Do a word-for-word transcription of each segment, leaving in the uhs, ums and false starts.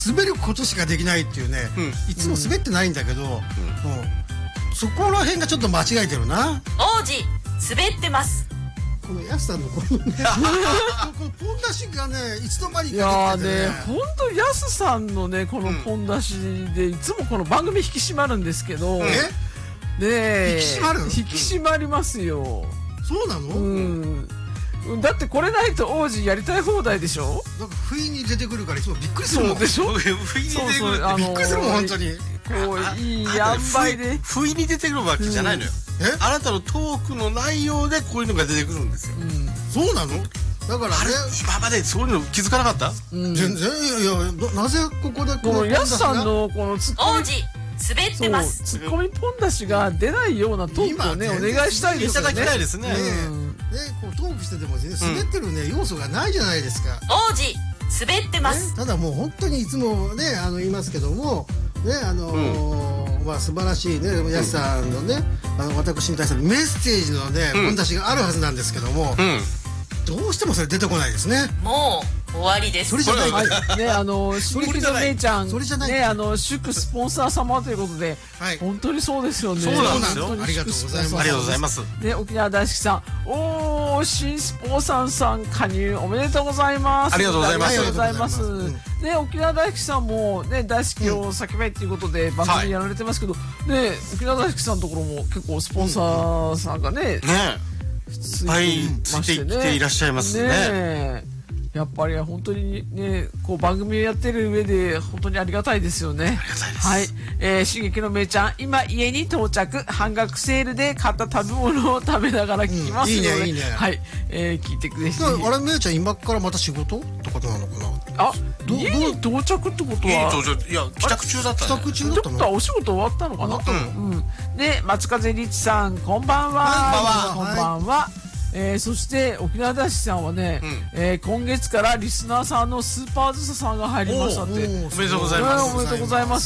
滑ることしかできないっていうね、 うん、 いつも滑ってないんだけど、うんうん、そこら辺がちょっと間違えてるな。 王子滑ってます。 このヤスさんのこのねこのポン出しがねいつの間にか出ててね、 いやーね本当ヤスさんのねこのポン出しでいつもこの番組引き締まるんですけど、 うん、 ね引き締まる引き締まりますよ。 そうなの？ うんだってこれないと王子やりたい放題でしょ。 なんか不意に出てくるからいつもびっくりするもん。 そうでしょ。 不意に出てくる、 あのー、 びっくりするもん本当に。 こういい塩梅で不意に出てくるわけじゃないのよ、うん、えあなたのトークの内容でこういうのが出てくるんですよ、うん、 そうなの？だからね今までそういうの気づかなかった、 うん、全然いやいやなぜここでこのヤスさんのこのツッコミ王子滑ってます。 ツッコミポン出しが出ないようなトークをねお願いしたいですよね。 いただきたいですね。ねねこうトークしててもね滑ってるね、うん、要素がないじゃないですか。 王子滑ってます、 ね、ただもう本当にいつもねあの言いますけどもねあのーうん、まあ素晴らしいねヤスさんのね、うん、あの私に対するメッセージのねポン出しがあるはずなんですけども、うん、どうしてもそれ出てこないですね。 もう終わりです。 それじゃない、 はい、ねあのしぼりのめいちゃんそれじゃないねあの祝スポンサー様ということで、はい、本当にそうですよね。 そうなんですよ。 ありがとうございます。 ありがとうございます。 ね沖縄大好きさん、おー新スポンサーさん加入おめでとうございます。 ありがとうございます。 ありがとうございます。うん、ね沖縄大好きさんもね大好きを叫べっていうことで番組やられてますけど、うん、ね沖縄大好きさんのところも結構スポンサーさんがね、うん、ねついてきていらっしゃいますね。ねやっぱり本当にねこう番組をやってる上で本当にありがたいですよね。 ありがたいです。 はい、えー、刺激のめいちゃん今家に到着半額セールで買った食べ物を食べながら聞きますので、うん、いいねいいね。はい、えー、聞いてくれて。 あれめいちゃん今からまた仕事ってことなのかな。 あ家に到着ってことは家に到着いや帰宅中だったね。 帰宅中だったの。 ってことはお仕事終わったのかな。うん、うん、で松風リッチさんこんばんは。 はい、 こんばんは。はいえー、そして沖縄大使さんはね、うんえー、今月からリスナーさんのスーパーズサさんが入りましたって。 おめでとうございます。 おめでとうございます。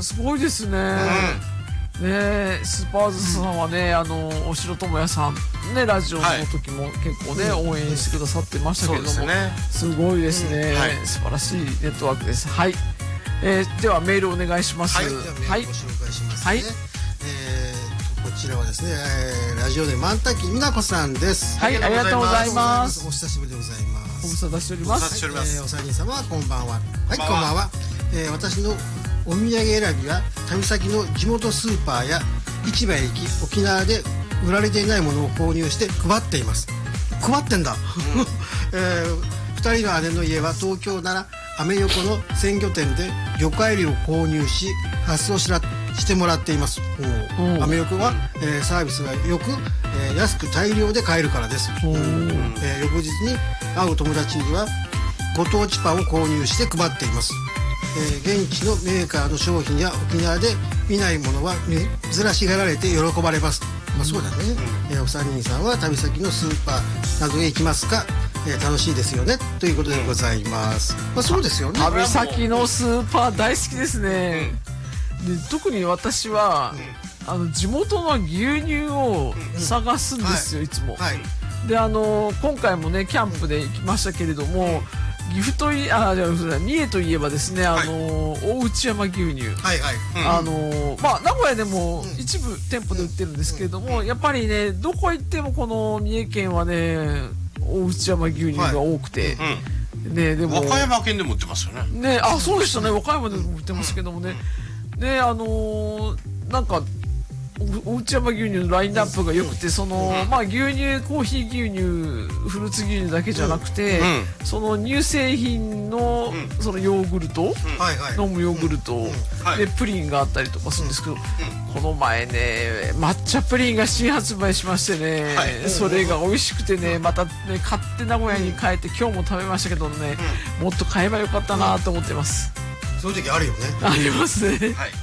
すごいですね。うん、ねスーパーズサさんはね、うん、あのお城智也さんねラジオの時も結構ね、はい、応援してくださってましたけれども、うんね、すごいですね、うんはい、素晴らしいネットワークです。はい、えー、ではメールお願いします。 はい、ではメールご紹介しますね。はい、えーこちらはですね、えー、ラジオで万滝美奈子さんです。 はい、ありがとうございます。 お久しぶりでございます。 ご無沙汰しております。 はい、えー、お三人様こんばんは。はい、こんばんは。えー、私のお土産選びは旅先の地元スーパーや市場へ行き沖縄で売られていないものを購入して配っています。配ってんだ。うんえー、二人の姉の家は東京ならアメ横の鮮魚店で魚介類を購入し発送しらしてもらっています。アメ横は、えー、サービスがよく、えー、安く大量で買えるからです。えー、翌日に会う友達にはご当地パンを購入して配っています。えー、現地のメーカーの商品や沖縄で見ないものは珍しがられて喜ばれます。まあ、そうだね、うんえー、お三人さんは旅先のスーパーなどへ行きますか、えー、楽しいですよねということでございます。まあ、そうですよね。 旅先のスーパー大好きですね。で特に私は、うん、あの地元の牛乳を探すんですよ、うん、いつも、はい、であの今回もねキャンプで行きましたけれども、うん、岐阜といあじゃあ三重といえばですねあの、はい、大内山牛乳、はいはいうん、あのまあ名古屋でも一部店舗で売ってるんですけれども、うん、やっぱりねどこ行ってもこの三重県はね大内山牛乳が多くて、はいうんね、でも和歌山県でも売ってますよね。 ねあそうでしたね和歌山でも売ってますけどもね、であのー、なんかお内山牛乳のラインナップが良くてその、うんまあ、牛乳コーヒー牛乳フルーツ牛乳だけじゃなくて、うん、その乳製品の、うん、そのヨーグルト、うん、飲むヨーグルト、うんはい、でプリンがあったりとかするんですけど、うん、この前ね抹茶プリンが新発売しましてね、はい、それが美味しくてねまたね買って名古屋に帰って今日も食べましたけどね、もっと買えばよかったなと思ってます。 そういう時あるよね。 ありますね。はい、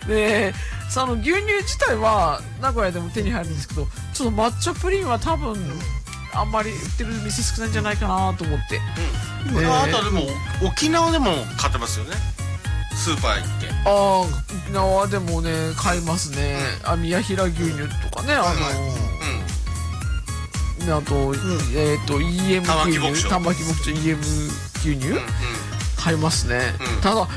で、その牛乳自体は名古屋でも手に入るんですけど、ちょっと抹茶プリンは多分、うん、あんまり売ってる店少ないんじゃないかなと思って。 うん、えー、あとはでも沖縄でも買ってますよね。スーパー行って。 ああ、沖縄でもね買いますね。うん、あ宮平牛乳とかね、あの、はいはいうん、あと、うん、えっ、ー、と イーエム 牛乳、玉木牧場 イーエム 牛乳。うんうん買いますね、 うんただ